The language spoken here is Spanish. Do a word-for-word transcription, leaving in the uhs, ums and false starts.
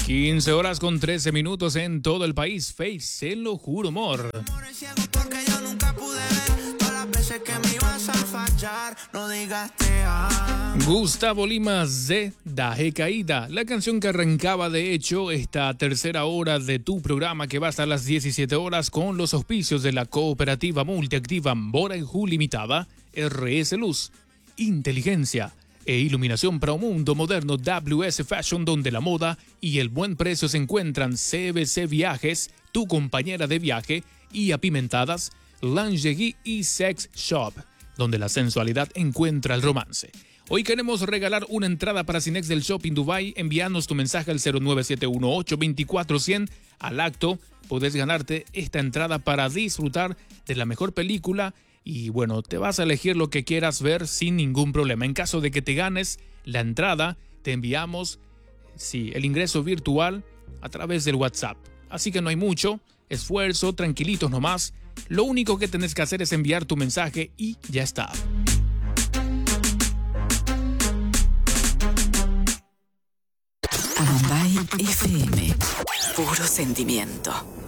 quince horas con trece minutos en todo el país. Face, se lo juro, amor. Gustavo Lima, Z, Daje Caída, la canción que arrancaba de hecho esta tercera hora de tu programa que va hasta las diecisiete horas con los auspicios de la cooperativa multiactiva Mora y Ju Limitada, R S Luz, Inteligencia e iluminación para un mundo moderno, W S Fashion, donde la moda y el buen precio se encuentran. C B C Viajes, tu compañera de viaje, y Apimentadas, Lingerie y Sex Shop, donde la sensualidad encuentra el romance. Hoy queremos regalar una entrada para Cinex del Shopping Dubai. Envíanos tu mensaje al cero nueve siete uno ocho dos cuatro cero cero. Al acto podés ganarte esta entrada para disfrutar de la mejor película. Y bueno, te vas a elegir lo que quieras ver sin ningún problema. En caso de que te ganes la entrada, te enviamos sí, el ingreso virtual a través del WhatsApp. Así que no hay mucho esfuerzo, tranquilitos nomás. Lo único que tenés que hacer es enviar tu mensaje y ya está. Bombay F M, puro sentimiento.